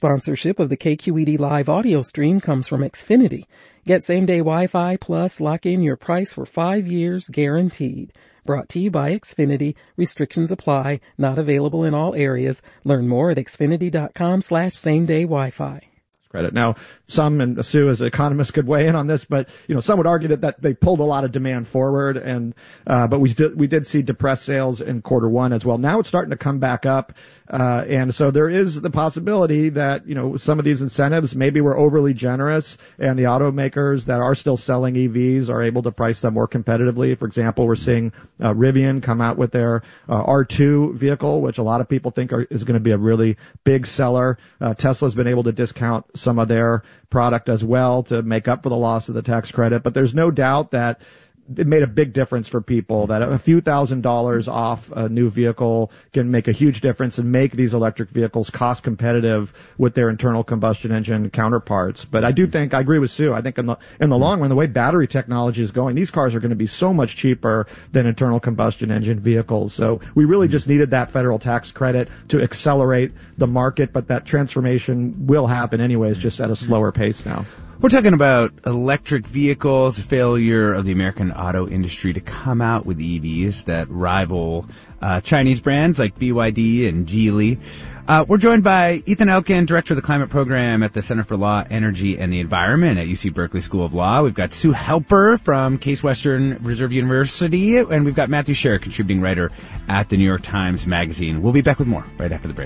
Sponsorship of the KQED live audio stream comes from Xfinity. Get same-day Wi-Fi plus lock in your price for 5 years guaranteed. Brought to you by Xfinity. Restrictions apply. Not available in all areas. Learn more at xfinity.com/same-day Wi-Fi. Credit. Now, some, and Sue as an economist could weigh in on this, but, some would argue that they pulled a lot of demand forward, and, but we did see depressed sales in quarter one as well. Now it's starting to come back up, and so there is the possibility that, some of these incentives maybe were overly generous, and the automakers that are still selling EVs are able to price them more competitively. For example, we're seeing, Rivian come out with their, R2 vehicle, which a lot of people think is going to be a really big seller. Tesla's been able to discount some of their product as well to make up for the loss of the tax credit. But there's no doubt that it made a big difference for people, that a few $1,000s off a new vehicle can make a huge difference and make these electric vehicles cost competitive with their internal combustion engine counterparts. But I agree with Sue. I think in the long run, the way battery technology is going, these cars are going to be so much cheaper than internal combustion engine vehicles. So we really just needed that federal tax credit to accelerate the market, but that transformation will happen anyways, just at a slower pace now. We're talking about electric vehicles, the failure of the American auto industry to come out with EVs that rival Chinese brands like BYD and Geely. We're joined by Ethan Elkin, Director of the Climate Program at the Center for Law, Energy, and the Environment at UC Berkeley School of Law. We've got Sue Helper from Case Western Reserve University, and we've got Matthew Sher, contributing writer at the New York Times Magazine. We'll be back with more right after the break.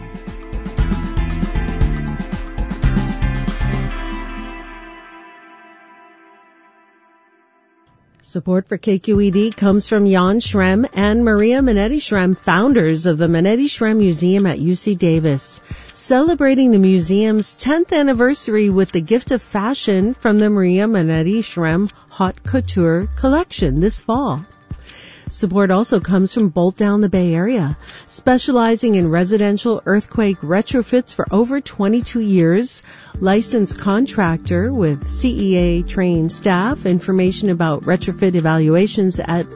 Support for KQED comes from Jan Schrem and Maria Minetti Schrem, founders of the Minetti Schrem Museum at UC Davis, celebrating the museum's 10th anniversary with the gift of fashion from the Maria Minetti Schrem Haute Couture collection this fall. Support also comes from Bolt Down the Bay Area, specializing in residential earthquake retrofits for over 22 years, licensed contractor with CEA-trained staff. Information about retrofit evaluations at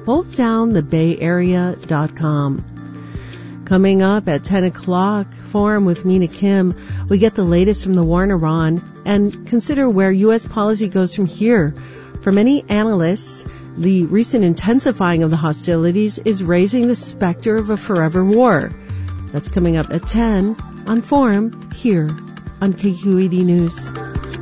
boltdownthebayarea.com. Coming up at 10 o'clock, Forum with Mina Kim, we get the latest from the war in Iran and consider where U.S. policy goes from here. For many analysts, the recent intensifying of the hostilities is raising the specter of a forever war. That's coming up at 10 on Forum here on KQED News.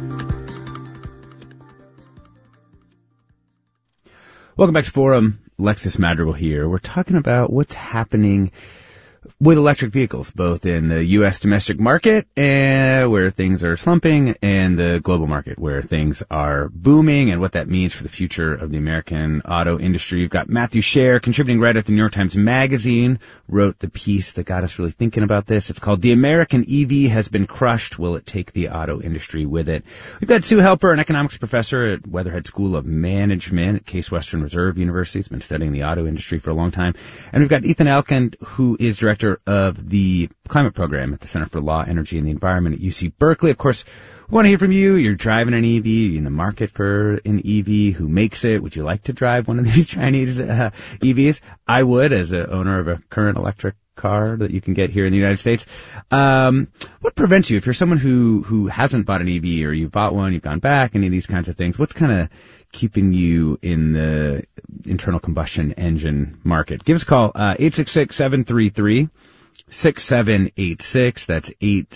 Welcome back to Forum. Lexus Madrigal here. We're talking about what's happening with electric vehicles, both in the U.S. domestic market, where things are slumping, and the global market, where things are booming, and what that means for the future of the American auto industry. You've got Matthew Sher, contributing writer at the New York Times Magazine, wrote the piece that got us really thinking about this. It's called "The American EV Has Been Crushed. Will It Take the Auto Industry with It?" We've got Sue Helper, an economics professor at Weatherhead School of Management at Case Western Reserve University. He's been studying the auto industry for a long time. And we've got Ethan Elkin, who is director of the Climate Program at the Center for Law, Energy, and the Environment at UC Berkeley. Of course, we want to hear from you. You're driving an EV. You're in the market for an EV. Who makes it? Would you like to drive one of these Chinese EVs? I would, as an owner of a current electric car that you can get here in the United States. What prevents you, if you're someone who hasn't bought an EV, or you've bought one, you've gone back, any of these kinds of things, what's kind of keeping you in the internal combustion engine market? Give us a call, 866-733-6786. That's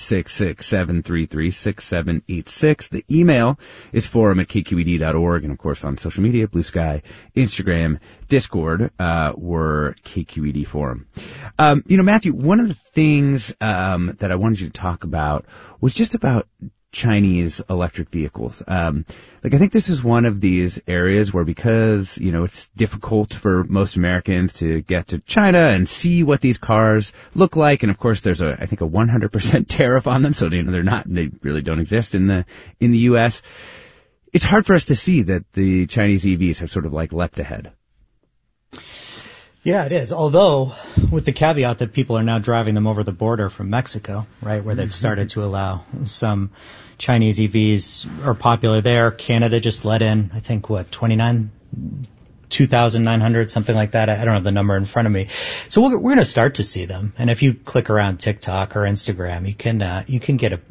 866-733-6786. The email is forum@kqed.org. And, of course, on social media, Blue Sky, Instagram, Discord, we're KQED Forum. Matthew, one of the things that I wanted you to talk about was just about Chinese electric vehicles. I think this is one of these areas where, because, it's difficult for most Americans to get to China and see what these cars look like. And of course, there's I think a 100% tariff on them. So, they really don't exist in the U.S. It's hard for us to see that the Chinese EVs have sort of leapt ahead. Yeah, it is. Although, with the caveat that people are now driving them over the border from Mexico, right, where they've started to allow some Chinese EVs are popular there. Canada just let in, I think, 2,900, something like that. I don't have the number in front of me. So we're going to start to see them. And if you click around TikTok or Instagram, you can get a